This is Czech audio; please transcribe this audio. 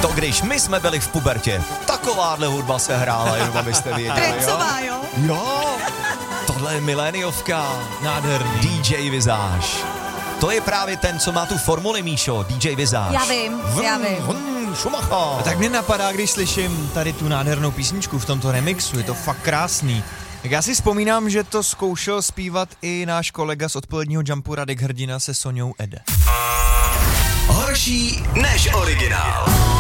To když my jsme byli v pubertě, takováhle hudba se hrála, jenom abyste věděli, Trencová, jo? Jo, tohle je miléniovka, nádherný. DJ Visage. To je právě ten, co má tu formuli, Míšo, DJ Visage. Já vím. Šumacha. Tak mě napadá, když slyším tady tu nádhernou písničku v tomto remixu, je to fakt krásný. Tak já si vzpomínám, že to zkoušel zpívat i náš kolega z odpoledního Jumpu Radek Hrdina se Soňou Ede. Horší než originál.